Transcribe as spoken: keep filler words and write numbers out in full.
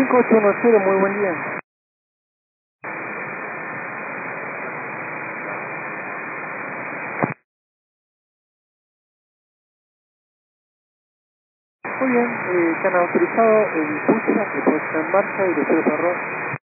cinco ocho uno cero, muy buen día. Muy bien, eh, se han autorizado el push, el puesta en marcha y los cero error.